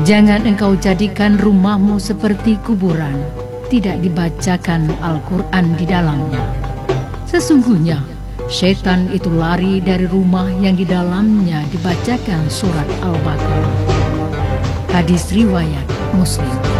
Jangan engkau jadikan rumahmu seperti kuburan, tidak dibacakan Al-Quran di dalamnya. Sesungguhnya, setan itu lari dari rumah yang di dalamnya dibacakan surat Al-Baqarah. Hadis riwayat Muslim.